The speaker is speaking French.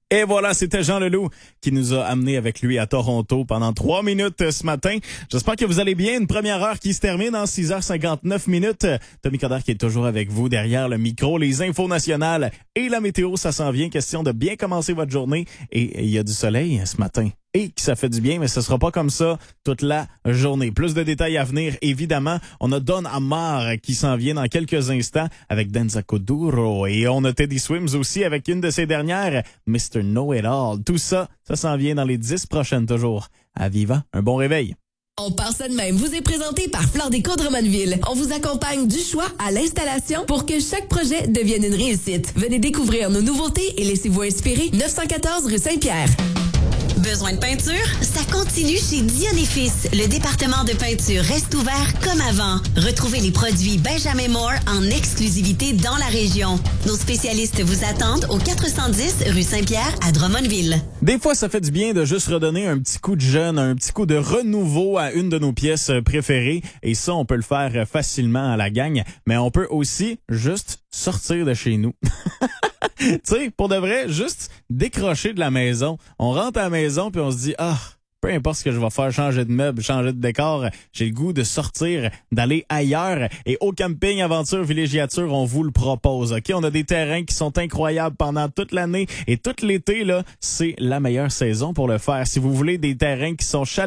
Et voilà, c'était Jean Leloup qui nous a amenés avec lui à Toronto pendant 3 minutes ce matin. J'espère que vous allez bien. Une première heure qui se termine en 6h59 minutes. Tommy Coderre qui est toujours avec vous derrière le micro. Les infos nationales et la météo, ça s'en vient. Question de bien commencer votre journée. Et il y a du soleil ce matin. Et que ça fait du bien, mais ce sera pas comme ça toute la journée. Plus de détails à venir, évidemment. On a Don Amar qui s'en vient dans quelques instants avec Denza Kuduro. Et on a Teddy Swims aussi avec une de ses dernières, Mr. Know-It-All. Tout ça, ça s'en vient dans les 10 prochaines toujours. À Viva, un bon réveil. On part ça de même. Vous est présenté par Flore Déco Drummondville. On vous accompagne du choix à l'installation pour que chaque projet devienne une réussite. Venez découvrir nos nouveautés et laissez-vous inspirer. 914 rue Saint-Pierre. Besoin de peinture? Ça continue chez Dion & Fils. Le département de peinture reste ouvert comme avant. Retrouvez les produits Benjamin Moore en exclusivité dans la région. Nos spécialistes vous attendent au 410 rue Saint-Pierre à Drummondville. Des fois, ça fait du bien de juste redonner un petit coup de jeune, un petit coup de renouveau à une de nos pièces préférées. Et ça, on peut le faire facilement à la gang. Mais on peut aussi juste sortir de chez nous. Tu sais, pour de vrai, juste décrocher de la maison. On rentre à la maison puis on se dit, peu importe ce que je vais faire, changer de meuble, changer de décor, j'ai le goût de sortir, d'aller ailleurs. Et au Camping Aventure Villégiature, on vous le propose. OK, on a des terrains qui sont incroyables pendant toute l'année et tout l'été là, c'est la meilleure saison pour le faire. Si vous voulez des terrains qui sont chaleureux,